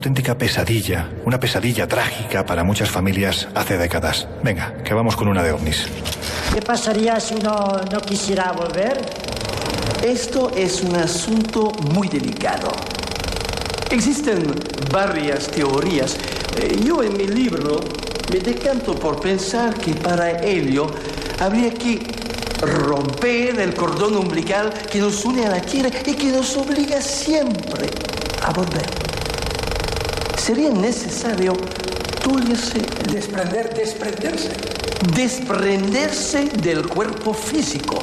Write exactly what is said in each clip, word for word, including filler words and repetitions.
Auténtica pesadilla, una pesadilla trágica para muchas familias hace décadas. Venga, que vamos con una de ovnis. ¿Qué pasaría si uno no quisiera volver? Esto es un asunto muy delicado. Existen varias teorías. Eh, yo en mi libro me decanto por pensar que para ello habría que romper el cordón umbilical que nos une a la Tierra y que nos obliga siempre a volver. Sería necesario tulirse, desprender, desprenderse. Desprenderse del cuerpo físico.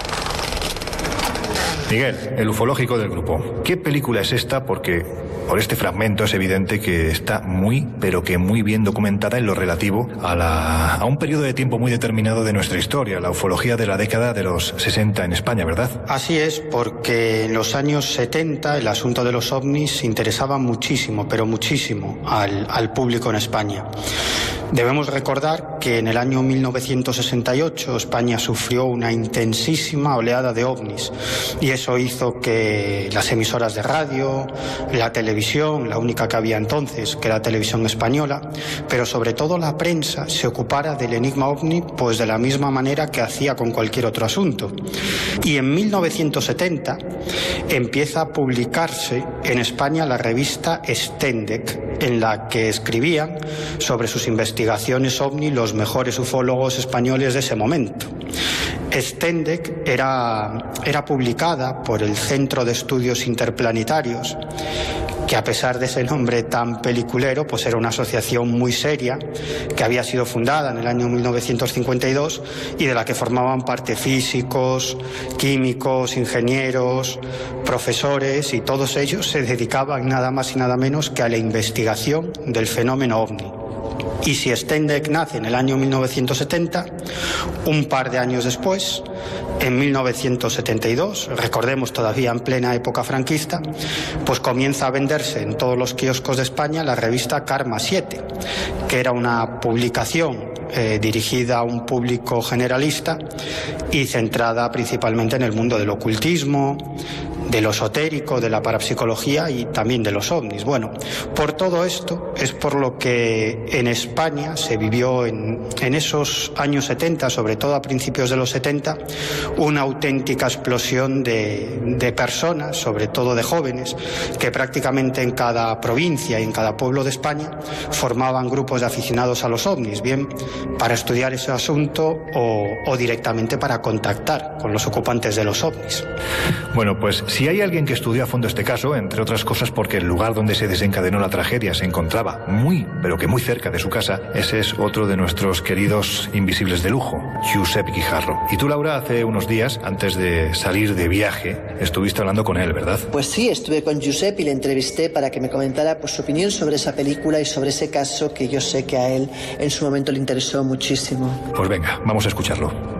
Miguel, el ufológico del grupo. ¿Qué película es esta? Porque por este fragmento es evidente que está muy, pero que muy bien documentada en lo relativo a, la, a un periodo de tiempo muy determinado de nuestra historia, la ufología de la década de los sesenta en España, ¿verdad? Así es, porque en los años setenta el asunto de los ovnis interesaba muchísimo, pero muchísimo al, al público en España. Debemos recordar que en el año mil novecientos sesenta y ocho España sufrió una intensísima oleada de ovnis y eso hizo que las emisoras de radio, la televisión, la única que había entonces, que era Televisión Española, pero sobre todo la prensa se ocupara del enigma ovni pues de la misma manera que hacía con cualquier otro asunto. Y en mil novecientos setenta empieza a publicarse en España la revista Stendek, en la que escribían sobre sus investigaciones ovni los mejores ufólogos españoles de ese momento. Stendek era, era publicada por el Centro de Estudios Interplanetarios, que a pesar de ese nombre tan peliculero, pues era una asociación muy seria que había sido fundada en el año mil novecientos cincuenta y dos y de la que formaban parte físicos, químicos, ingenieros, profesores, y todos ellos se dedicaban nada más y nada menos que a la investigación del fenómeno ovni. Y si Stendek nace en el año mil novecientos setenta, un par de años después, en mil novecientos setenta y dos, recordemos todavía en plena época franquista, pues comienza a venderse en todos los kioscos de España la revista Karma siete, que era una publicación eh, dirigida a un público generalista y centrada principalmente en el mundo del ocultismo, de lo esotérico, de la parapsicología y también de los ovnis. Bueno, por todo esto es por lo que en España se vivió en, en esos años setenta, sobre todo a principios de los setenta, una auténtica explosión de, de personas, sobre todo de jóvenes, que prácticamente en cada provincia y en cada pueblo de España formaban grupos de aficionados a los ovnis, bien para estudiar ese asunto o, o directamente para contactar con los ocupantes de los ovnis. Bueno, pues si hay alguien que estudió a fondo este caso, entre otras cosas porque el lugar donde se desencadenó la tragedia se encontraba muy, pero que muy cerca de su casa, ese es otro de nuestros queridos invisibles de lujo, Josep Guijarro. Y tú, Laura, hace unos días, antes de salir de viaje, estuviste hablando con él, ¿verdad? Pues sí, estuve con Josep y le entrevisté para que me comentara pues, su opinión sobre esa película y sobre ese caso que yo sé que a él en su momento le interesó muchísimo. Pues venga, vamos a escucharlo.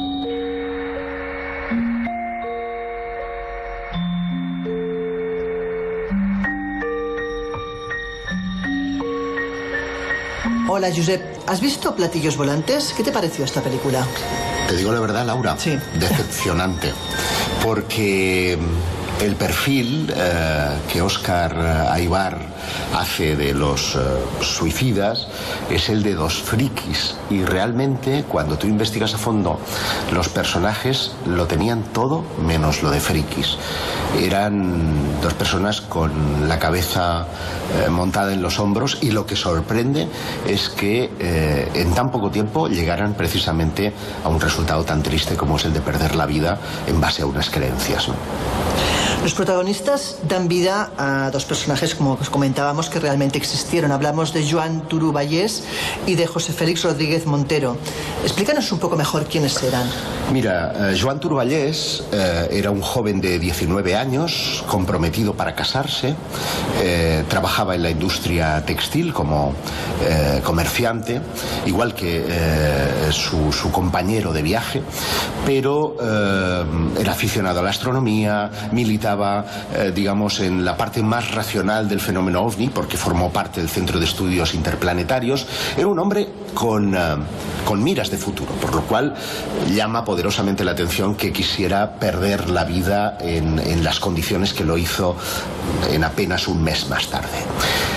Hola, Josep. ¿Has visto Platillos Volantes? ¿Qué te pareció esta película? Te digo la verdad, Laura. Sí. Decepcionante. Porque el perfil eh, que Óscar Aybar hace de los eh, suicidas es el de dos frikis. Y realmente, cuando tú investigas a fondo, los personajes lo tenían todo menos lo de frikis. Eran dos personas con la cabeza eh, montada en los hombros, y lo que sorprende es que eh, en tan poco tiempo llegaran precisamente a un resultado tan triste como es el de perder la vida en base a unas creencias, ¿no? Los protagonistas dan vida a dos personajes, como os comentábamos, que realmente existieron. Hablamos de Joan Turú Vallès y de José Félix Rodríguez Montero. Explícanos un poco mejor quiénes eran. Mira, eh, Joan Turú Vallès eh, era un joven de diecinueve años, comprometido para casarse, eh, trabajaba en la industria textil como eh, comerciante, igual que eh, su, su compañero de viaje, pero eh, era aficionado a la astronomía, militaba Eh, digamos, en la parte más racional del fenómeno ovni, porque formó parte del Centro de Estudios Interplanetarios. Era un hombre con, uh, con miras de futuro, por lo cual llama poderosamente la atención que quisiera perder la vida en, en las condiciones que lo hizo en apenas un mes más tarde.